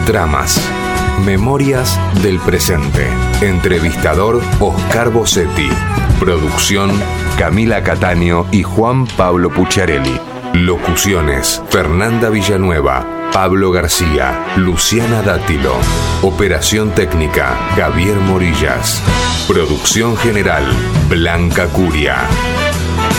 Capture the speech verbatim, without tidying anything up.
Tramas. Memorias del presente. Entrevistador Oscar Bossetti. Producción Camila Cataño y Juan Pablo Pucciarelli. Locuciones Fernanda Villanueva, Pablo García, Luciana Dátilo. Operación técnica Javier Morillas. Producción general Blanca Curia.